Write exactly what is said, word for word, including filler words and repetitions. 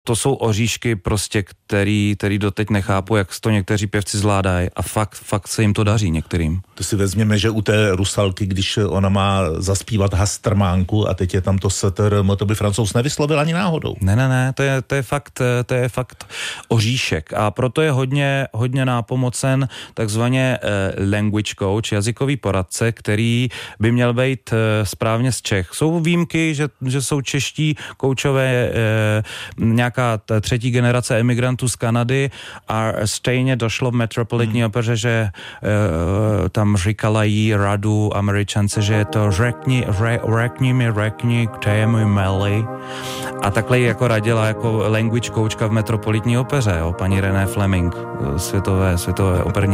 To jsou oříšky prostě, který, který doteď nechápu, jak to někteří pěvci zvládají a fakt, fakt se jim to daří některým. To si vezměme, že u té Rusalky, když ona má zaspívat Hastrmánku a teď je tam to S T R M, to by Francouz nevyslovil ani náhodou. Ne, ne, ne, to je, to je fakt, to je fakt oříšek a proto je hodně, hodně nápomocen takzvaně eh, language coach, jazykový poradce, který by měl být eh, správně z Čech. Jsou výjimky, že, že jsou čeští koučové eh, nějaká třetí generace emigrantů z Kanady a stejně došlo v Metropolitní hmm. opeře, že e, tam říkala jí radu Američance, že je to řekni, re, řekni mi, řekni, kde je můj Melly. A takhle ji jako radila jako language coachka v Metropolitní opeře, jo, paní René Fleming, světové, světové operní